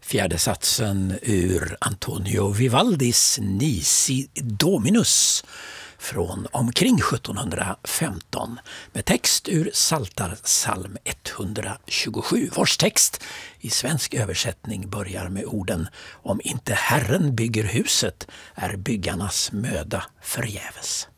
Fjärde satsen ur Antonio Vivaldis Nisi Dominus från omkring 1715 med text ur Psaltarpsalm 127, vars text i svensk översättning börjar med orden: om inte Herren bygger huset är byggarnas möda förgäves.